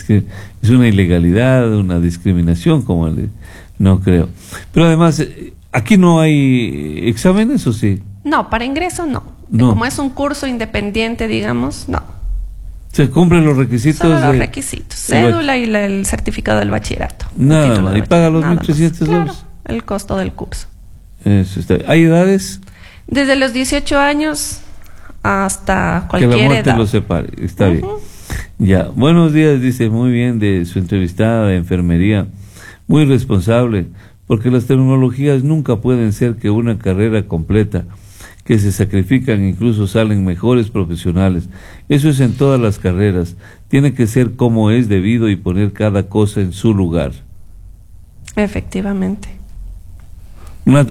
que es una ilegalidad, una discriminación, no creo. Pero además, ¿aquí no hay exámenes o sí? No, para ingreso no. Como es un curso independiente, digamos, no. ¿Se cumplen los requisitos? Solo los requisitos, cédula y el certificado del bachillerato. Nada más, y paga los $1.300. Claro, el costo del curso. Eso está. ¿Hay edades? Desde los 18 años hasta cualquier edad. Que la muerte los separe, está bien. Ya, buenos días, dice, muy bien de su entrevistada de enfermería, muy responsable, porque las tecnologías nunca pueden ser que una carrera completa, que se sacrifican, incluso salen mejores profesionales. Eso es en todas las carreras, tiene que ser como es debido y poner cada cosa en su lugar. Efectivamente. Una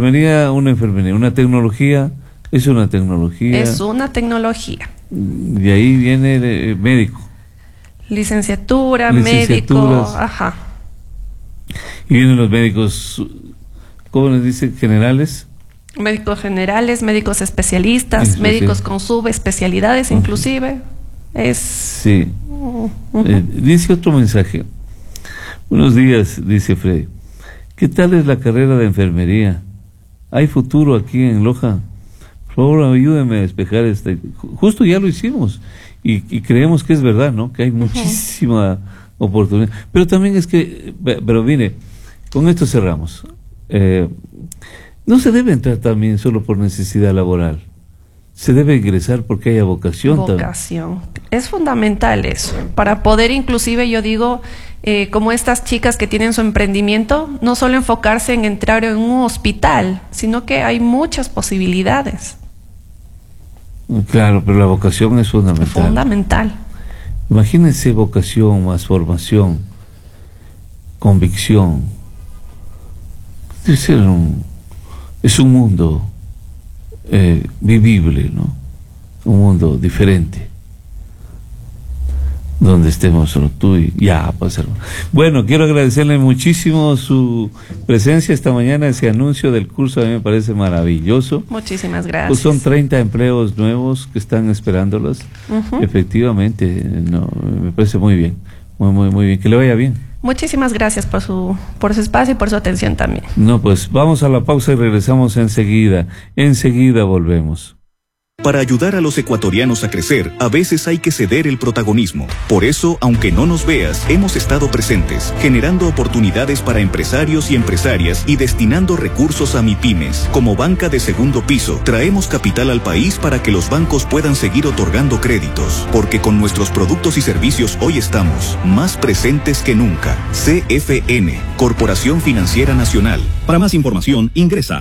tecnología es una tecnología. Es una tecnología. De ahí viene el médico. Licenciatura, médico, ajá. Y vienen los médicos, ¿cómo les dicen? Generales. Médicos generales, médicos especialistas, médicos con subespecialidades inclusive. Sí. Dice otro mensaje. Buenos días, dice Freddy. ¿Qué tal es la carrera de enfermería? ¿Hay futuro aquí en Loja? Por favor, ayúdenme a despejar Justo ya lo hicimos y creemos que es verdad, ¿no? Que hay muchísima oportunidad. Pero también es que, pero mire, con esto cerramos. No se debe entrar también solo por necesidad laboral. Se debe ingresar porque haya vocación. Vocación. Es fundamental eso. Para poder, inclusive, yo digo, como estas chicas que tienen su emprendimiento, no solo enfocarse en entrar en un hospital, sino que hay muchas posibilidades. Claro, pero la vocación es fundamental. Fundamental. Imagínense vocación más formación, convicción. Es un mundo vivible, ¿no? Un mundo diferente, donde estemos solo tú y ya pasar. Bueno, quiero agradecerle muchísimo su presencia esta mañana. Ese anuncio del curso a mí me parece maravilloso. Muchísimas gracias. Pues son 30 empleos nuevos que están esperándolos. Efectivamente, me parece muy bien, muy bien. Que le vaya bien. Muchísimas gracias por su espacio y por su atención también. No, pues vamos a la pausa y regresamos enseguida. Enseguida volvemos. Para ayudar a los ecuatorianos a crecer, a veces hay que ceder el protagonismo. Por eso, aunque no nos veas, hemos estado presentes, generando oportunidades para empresarios y empresarias y destinando recursos a MIPYMES. Como banca de segundo piso, traemos capital al país para que los bancos puedan seguir otorgando créditos. Porque con nuestros productos y servicios hoy estamos más presentes que nunca. CFN, Corporación Financiera Nacional. Para más información, ingresa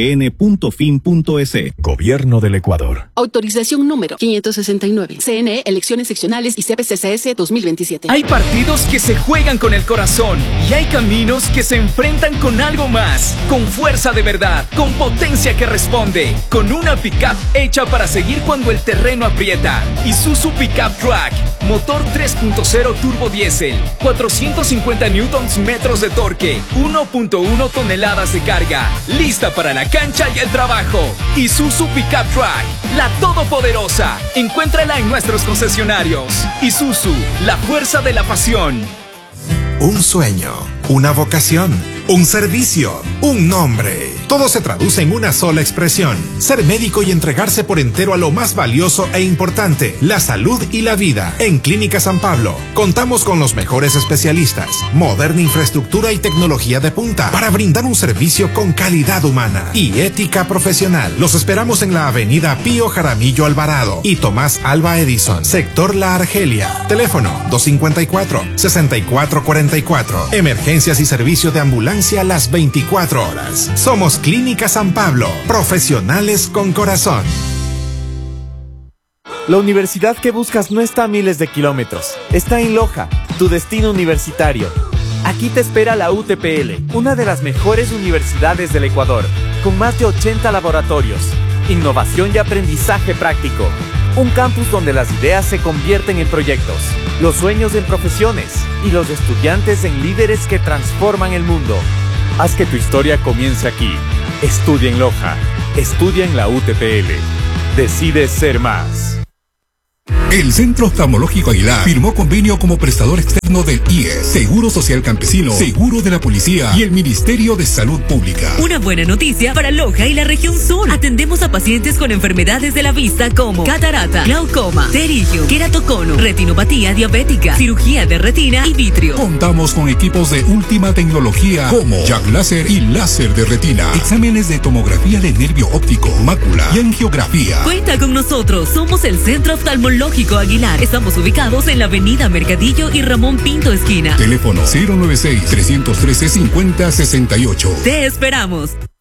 cfn.fin.es. Gobierno del Ecuador. Autorización número 569. CNE, elecciones seccionales y CPCCS 2027. Hay partidos que se juegan con el corazón y hay caminos que se enfrentan con algo más. Con fuerza de verdad, con potencia que responde, con una pickup hecha para seguir cuando el terreno aprieta. Isuzu Pickup Track, motor 3.0 turbo diésel, 450 newtons metros de torque, 1.1 toneladas de carga, lista para la cancha y el trabajo. Isuzu Pickup Track, la todopoderosa. Encuéntrala en nuestros concesionarios. Isuzu, la fuerza de la pasión. Un sueño, una vocación, un servicio, un nombre. Todo se traduce en una sola expresión: ser médico y entregarse por entero a lo más valioso e importante, la salud y la vida. En Clínica San Pablo contamos con los mejores especialistas, moderna infraestructura y tecnología de punta para brindar un servicio con calidad humana y ética profesional. Los esperamos en la avenida Pío Jaramillo Alvarado y Tomás Alba Edison, sector La Argelia. Teléfono 254-6444. Emergencias y servicio de ambulancia las 24 horas. Somos Clínica San Pablo, profesionales con corazón. La universidad que buscas no está a miles de kilómetros. Está en Loja, tu destino universitario. Aquí te espera la UTPL, una de las mejores universidades del Ecuador, con más de 80 laboratorios, innovación y aprendizaje práctico. Un campus donde las ideas se convierten en proyectos, los sueños en profesiones y los estudiantes en líderes que transforman el mundo. Haz que tu historia comience aquí. Estudia en Loja. Estudia en la UTPL. Decide ser más. El Centro Oftalmológico Aguilar firmó convenio como prestador externo del IES, Seguro Social Campesino, Seguro de la Policía y el Ministerio de Salud Pública. Una buena noticia para Loja y la región sur. Atendemos a pacientes con enfermedades de la vista como catarata, glaucoma, pterigio, queratocono, retinopatía diabética, cirugía de retina y vitrio. Contamos con equipos de última tecnología como Jack Láser y láser de retina, exámenes de tomografía de nervio óptico, mácula y angiografía. Cuenta con nosotros, somos el Centro Oftalmológico Aguilar. Estamos ubicados en la avenida Mercadillo y Ramón Pinto esquina. Teléfono 096-313-5068. Te esperamos.